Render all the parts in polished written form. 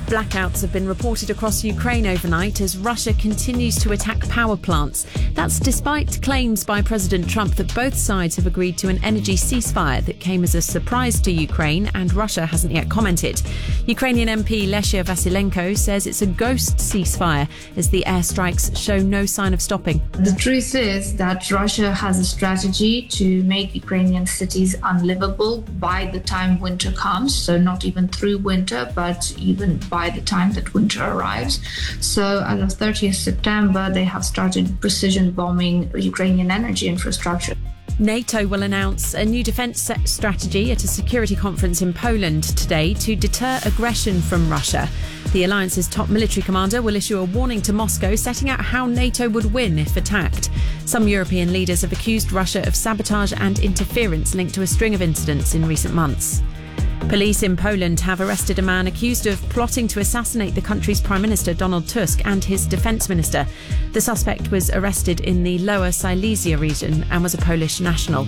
Blackouts have been reported across Ukraine overnight as Russia continues to attack power plants. That's despite claims by President Trump that both sides have agreed to an energy ceasefire that came as a surprise to Ukraine, and Russia hasn't yet commented. Ukrainian MP Leshia Vasilenko says it's a ghost ceasefire as the airstrikes show no sign of stopping. The truth is that Russia has a strategy to make Ukrainian cities unlivable by the time winter comes, so not even through winter, but even by the time that winter arrives. So as of 30th September, they have started precision bombing Ukrainian energy infrastructure. NATO will announce a new defence strategy at a security conference in Poland today to deter aggression from Russia. The alliance's top military commander will issue a warning to Moscow, setting out how NATO would win if attacked. Some European leaders have accused Russia of sabotage and interference linked to a string of incidents in recent months. Police in Poland have arrested a man accused of plotting to assassinate the country's Prime Minister Donald Tusk and his defence minister. The suspect was arrested in the Lower Silesia region and was a Polish national.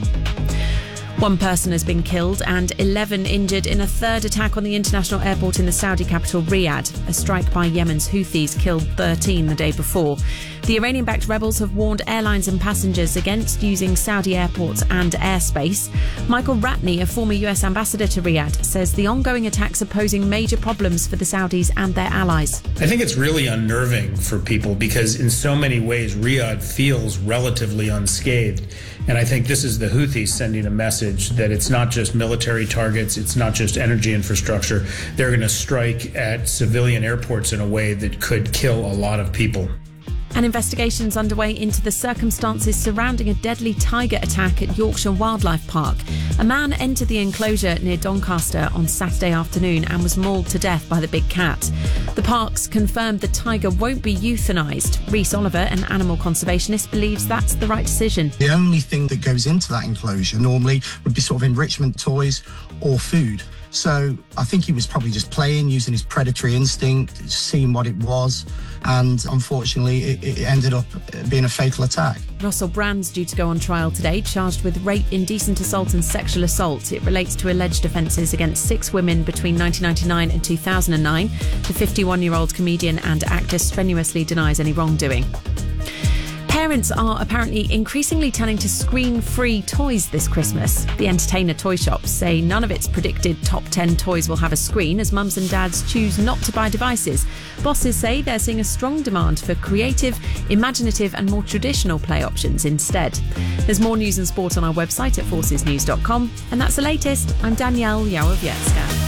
One person has been killed and 11 injured in a third attack on the international airport in the Saudi capital Riyadh. A strike by Yemen's Houthis killed 13 the day before. The Iranian-backed rebels have warned airlines and passengers against using Saudi airports and airspace. Michael Ratney, a former US ambassador to Riyadh, says the ongoing attacks are posing major problems for the Saudis and their allies. I think it's really unnerving for people because in so many ways Riyadh feels relatively unscathed. And I think this is the Houthis sending a message that it's not just military targets, it's not just energy infrastructure. They're going to strike at civilian airports in a way that could kill a lot of people. An investigation's underway into the circumstances surrounding a deadly tiger attack at Yorkshire Wildlife Park. A man entered the enclosure near Doncaster on Saturday afternoon and was mauled to death by the big cat. The parks confirmed the tiger won't be euthanised. Rhys Oliver, an animal conservationist, believes that's the right decision. The only thing that goes into that enclosure normally would be sort of enrichment toys or food. So I think he was probably just playing, using his predatory instinct, seeing what it was, and unfortunately it ended up being a fatal attack. Russell Brand's due to go on trial today, charged with rape, indecent assault and sexual assault. It relates to alleged offences against 6 women between 1999 and 2009. The 51-year-old comedian and actor strenuously denies any wrongdoing. Parents are apparently increasingly turning to screen-free toys this Christmas. The Entertainer toy shops say none of its predicted top 10 toys will have a screen as mums and dads choose not to buy devices. Bosses say they're seeing a strong demand for creative, imaginative and more traditional play options instead. There's more news and sport on our website at forcesnews.com. And that's the latest. I'm Danielle Yarowiecka.